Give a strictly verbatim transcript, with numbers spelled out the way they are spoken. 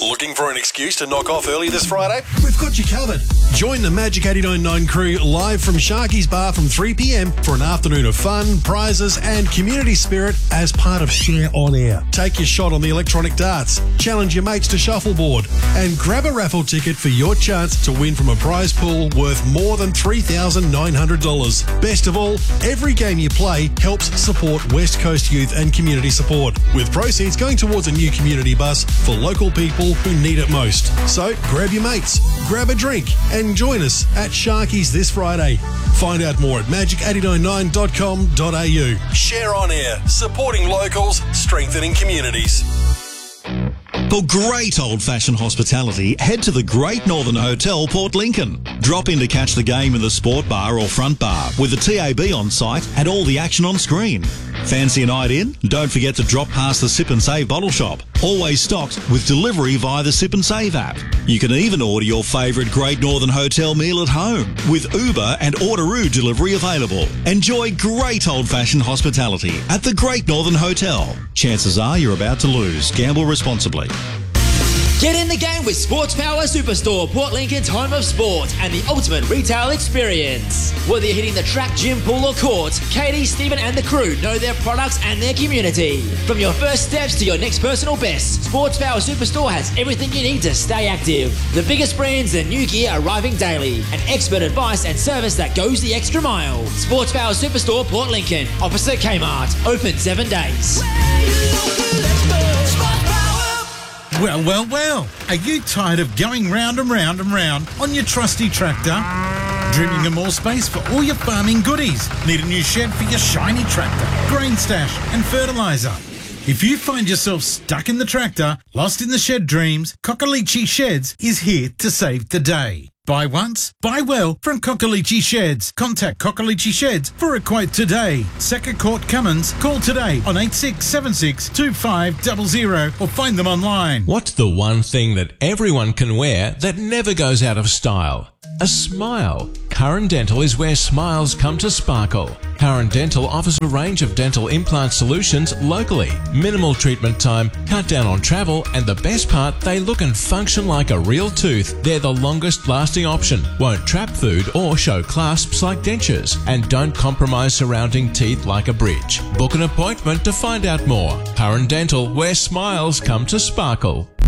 Looking for an excuse to knock off early this Friday? We've got you covered. Join the Magic eighty-nine point nine crew live from Sharky's Bar from three p m for an afternoon of fun, prizes and community spirit as part of Share On Air. Take your shot on the electronic darts, challenge your mates to shuffleboard and grab a raffle ticket for your chance to win from a prize pool worth more than three thousand nine hundred dollars. Best of all, every game you play helps support West Coast youth and community support, with proceeds going towards a new community bus for local people who need it most. So grab your mates, grab a drink and join us at Sharky's this Friday. Find out more at magic eight nine nine dot com dot a u. Share On Air, supporting locals, strengthening communities. For great old-fashioned hospitality, head to the Great Northern Hotel, Port Lincoln. Drop in to catch the game in the sport bar or front bar with the T A B on site and all the action on screen. Fancy a night in? Don't forget to drop past the Sip and Save bottle shop. Always stocked with delivery via the Sip and Save app. You can even order your favourite Great Northern Hotel meal at home with Uber and Orderoo delivery available. Enjoy great old-fashioned hospitality at the Great Northern Hotel. Chances are you're about to lose. Gamble responsibly. Get in the game with Sports Power Superstore, Port Lincoln's home of sport and the ultimate retail experience. Whether you're hitting the track, gym, pool or court, Katie, Stephen and the crew know their products and their community. From your first steps to your next personal best, Sports Power Superstore has everything you need to stay active. The biggest brands and new gear arriving daily, and expert advice and service that goes the extra mile. Sports Power Superstore, Port Lincoln, opposite Kmart, open seven days. Well, well, well. Are you tired of going round and round and round on your trusty tractor? Dreaming of more space for all your farming goodies? Need a new shed for your shiny tractor, grain stash and fertiliser? If you find yourself stuck in the tractor, lost in the shed dreams, Cockalichi Sheds is here to save the day. Buy once, buy well from Cockalichi Sheds. Contact Cockalichi Sheds for a quote today. Second Court Cummins. Call today on eight six seven six two five zero zero or find them online. What's the one thing that everyone can wear that never goes out of style? A smile. Curran Dental is where smiles come to sparkle. Curran Dental offers a range of dental implant solutions locally. Minimal treatment time, cut down on travel, and the best part, they look and function like a real tooth. They're the longest lasting option, won't trap food or show clasps like dentures, and don't compromise surrounding teeth like a bridge. Book an appointment to find out more. Curran Dental, where smiles come to sparkle.